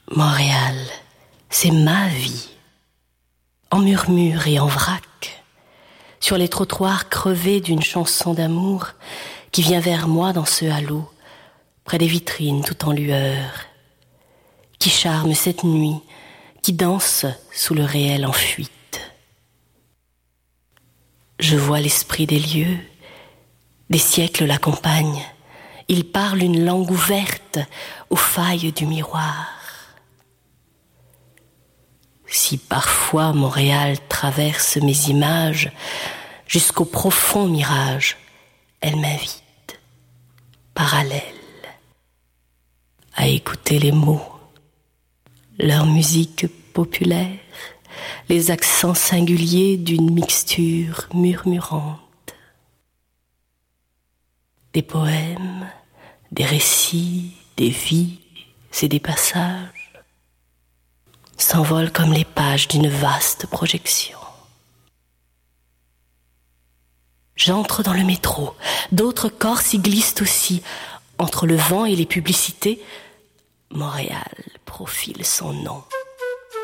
Montréal, c'est ma vie. En murmure et en vrac, sur les trottoirs crevés d'une chanson d'amour qui vient vers moi dans ce halo, près des vitrines tout en lueur, qui charme cette nuit, qui danse sous le réel en fuite. Je vois l'esprit des lieux, des siècles l'accompagnent. Il parle une langue ouverte aux failles du miroir. Si parfois Montréal traverse mes images jusqu'au profond mirage, elle m'invite, parallèle, à écouter les mots, leur musique populaire, les accents singuliers d'une mixture murmurante. Des poèmes, des récits, des vies et des passages s'envolent comme les pages d'une vaste projection. J'entre dans le métro, d'autres corps s'y glissent aussi. Entre le vent et les publicités, Montréal profile son nom.